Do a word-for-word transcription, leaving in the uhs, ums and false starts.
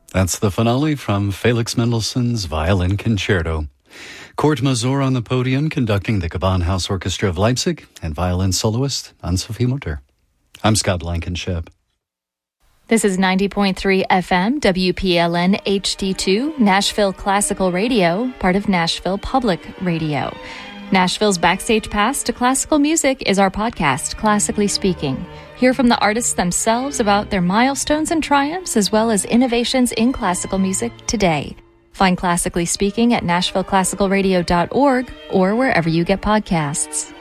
That's the finale from Felix Mendelssohn's Violin Concerto. Kurt Masur on the podium conducting the Gewandhaus Orchestra of Leipzig and violin soloist Anne-Sophie Mutter. I'm Scott Blankenship. This is ninety point three F M, W P L N H D two, Nashville Classical Radio, part of Nashville Public Radio. Nashville's Backstage Pass to Classical Music is our podcast, Classically Speaking. Hear from the artists themselves about their milestones and triumphs, as well as innovations in classical music today. Find Classically Speaking at nashville classical radio dot org or wherever you get podcasts.